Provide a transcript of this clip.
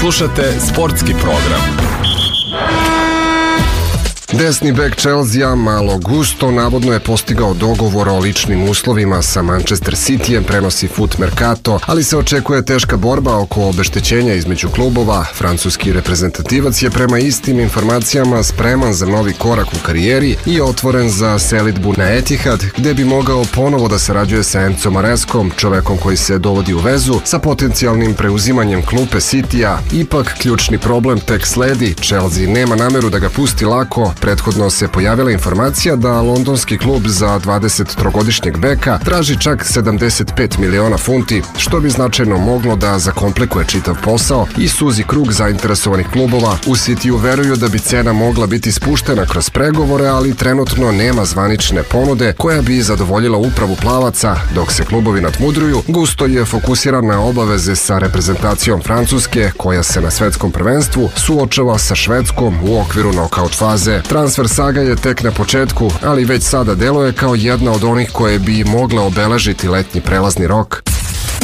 Slušate sportski program. Desni bek Chelsea Malo Gusto navodno je postigao dogovor o ličnim uslovima sa Manchester Cityjem, prenosi Foot Mercato, ali se očekuje teška borba oko obeštećenja između klubova. Francuski reprezentativac je prema istim informacijama spreman za novi korak u karijeri i otvoren za selidbu na Etihad, gde bi mogao ponovo da sarađuje sa Enzo Mareskom, čovekom koji se dovodi u vezu sa potencijalnim preuzimanjem klupe Cityja. Ipak, ključni problem tek sledi. Chelsea nema nameru da ga pusti lako. Prethodno se pojavila informacija da londonski klub za 23-godišnjeg beka traži čak 75 miliona funti, što bi značajno moglo da zakomplikuje čitav posao i suzi krug zainteresovanih klubova. U Cityju veruju da bi cena mogla biti spuštena kroz pregovore, ali trenutno nema zvanične ponude koja bi zadovoljila upravu plavaca. Dok se klubovi nadmudruju, Gusto je fokusiran na obaveze sa reprezentacijom Francuske, koja se na svetskom prvenstvu suočava sa Švedskom u okviru nokaut faze. Transfer saga je tek na početku, ali već sada deluje kao jedna od onih koje bi mogle obeležiti letnji prelazni rok.